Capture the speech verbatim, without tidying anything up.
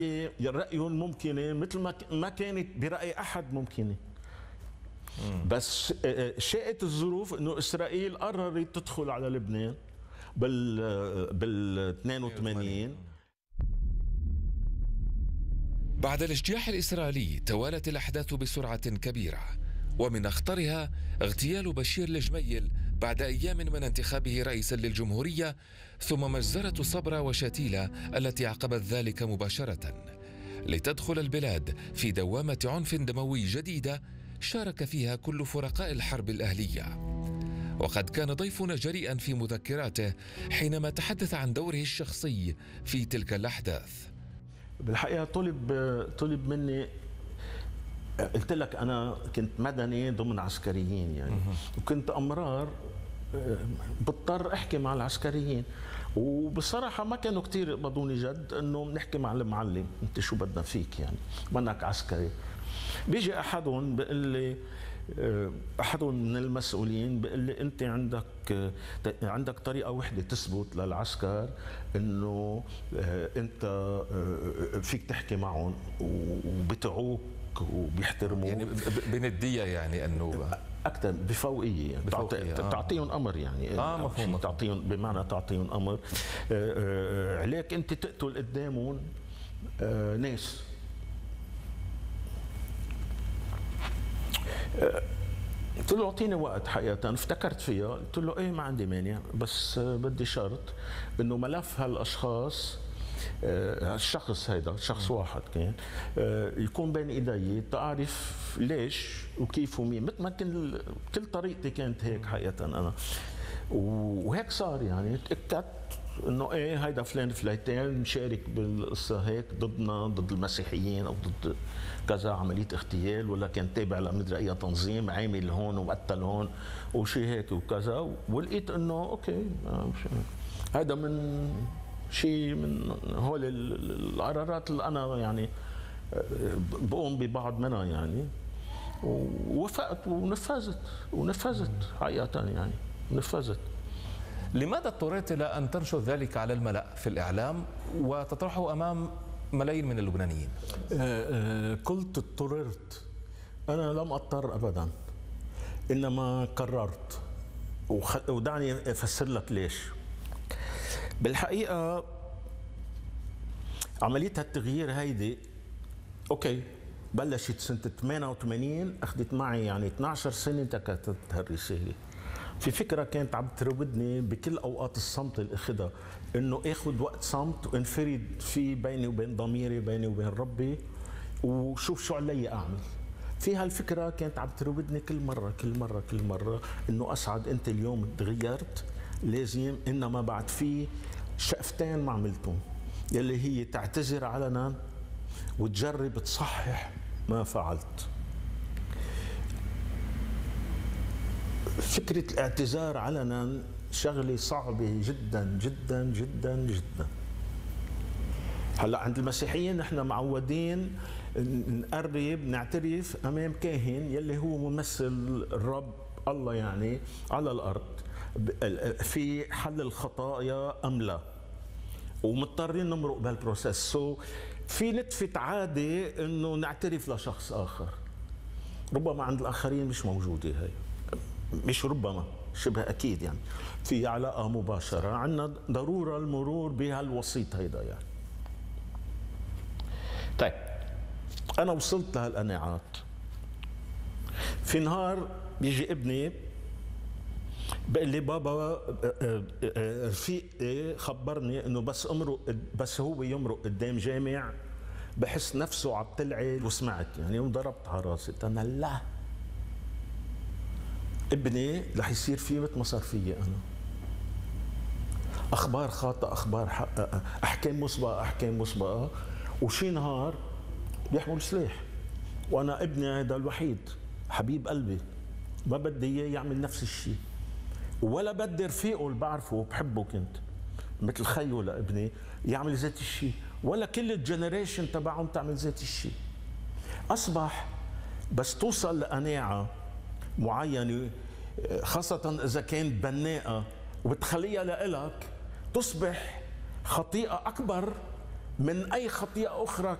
رأيه الممكنة مثل ما ما كانت برأي أحد ممكنة. بس شاءت الظروف انه اسرائيل قررت تدخل على لبنان بال بال اثنين وثمانين. بعد الاجتياح الإسرائيلي توالت الأحداث بسرعة كبيرة، ومن أخطرها اغتيال بشير الجميل بعد أيام من انتخابه رئيسا للجمهورية، ثم مجزرة صبرا وشتيلة التي عقبت ذلك مباشرة، لتدخل البلاد في دوامة عنف دموي جديدة شارك فيها كل فرقاء الحرب الأهلية. وقد كان ضيفنا جريئا في مذكراته حينما تحدث عن دوره الشخصي في تلك الأحداث. بالحقيقة طلب طلب مني، قلت لك أنا كنت مدني ضمن عسكريين يعني، وكنت أمرار بضطر أحكي مع العسكريين، وبصراحة ما كانوا كتير يقبضوني جد إنه بنحكي مع المعلم، أنت شو بدنا فيك يعني، منك عسكري. بيجي أحدهم بيقول لي، أحدهم من المسؤولين بيقول لي أنت عندك عندك طريقة وحدة تثبت للعسكر إنه أنت فيك تحكي معهم وبتعوك وبيحترموك يعني بندية، يعني انه اكثر بفوقيه يعني بفوقية. تعطي... آه. تعطيهم امر يعني اه مفهوم تعطيهم بمعنى تعطيهم امر. آه آه عليك انت تقتل قدامهم آه ناس. آه قلت له اعطيني وقت، حقيقه افتكرت فيها، قلت له ايه ما عندي مانع، بس آه بدي شرط انه ملف هالاشخاص، آه الشخص هيدا شخص واحد كان آه يكون بين ايدي، تعرف ليش وكيف ومين، مثل ما كل كل طريقتي كانت هيك حقيقه انا، وهيك صار يعني. تاكدت انه ايه هيدا فلان فليتين مشارك بالقصه هيك ضدنا، ضد المسيحيين او ضد كذا عمليه اغتيال، ولا كان تابع لمدري اي تنظيم عامل هون ومقتل هون وشيء هيك وكذا. ولقيت انه اوكي هذا من شيء من هول القرارات اللي انا يعني بقوم ببعض منها يعني، ووافقت ونفذت ونفذت حقيقه يعني نفذت. لماذا اضطريت إلى أن تنشر ذلك على الملأ في الإعلام وتطرحه أمام ملايين من اللبنانيين؟ آه آه قلت اضطررت، أنا لم أضطر أبدا، إنما قررت. وخ... ودعني أفسر لك ليش. بالحقيقة عملية التغيير هيدي أوكي بلشت سنة ثمانية وثمانين، أخذت معي يعني اثنعش سنة تكتبت هالرسالة. في فكرة كانت عم تراودني بكل أوقات الصمت اللي أخذها، إنه آخذ وقت صمت وانفرد فيه بيني وبين ضميري، بيني وبين ربي، وشوف شو علي أعمل. في هالفكرة كانت عم تراودني كل مرة كل مرة كل مرة، إنه أسعد أنت اليوم تغيرت، لازم، إنما بعد في شقفتين ما عملتهم، يلي هي تعتذر علنا وتجرب تصحح ما فعلت. فكرة الاعتذار علنا شغلة صعبة جدا جدا جدا جدا. هلا عند المسيحيين نحن معودين نقرب نعترف امام كاهن يلي هو ممثل الرب الله يعني على الارض في حل الخطايا ام لا، ومضطرين نمرق بهالبروسيس. سو في نتفة عادة انه نعترف لشخص اخر، ربما عند الاخرين مش موجودة هي، مش ربما شبه اكيد يعني في علاقه مباشره، عندنا ضروره المرور بهالوسيط هيدا يعني. طيب انا وصلت لهالقناعات. في نهار بيجي ابني بقول لي بابا رفيقي خبرني انه بس امرق بس هو يمرق قدام جامع بحس نفسه عم تلعب، وسمعت يعني وضربت على راسي. انا لا، ابني رح يصير فيه مثل ما صار فيي انا، اخبار خاطئه، اخبار حقيقة، احكام مسبقه احكام مسبقه، وشي نهار بيحمل سلاح، وانا ابني هذا الوحيد حبيب قلبي ما بدي اياه يعمل نفس الشيء، ولا بدي رفيقه اللي بعرفه وبحبه كنت مثل خيه لابني يعمل ذات الشيء، ولا كل الجنريشن تبعهم تعمل ذات الشيء. اصبح بس توصل لقناعه معينة، خاصة إذا كانت بناءة وبتخليها لإلك، تصبح خطيئة أكبر من أي خطيئة أخرى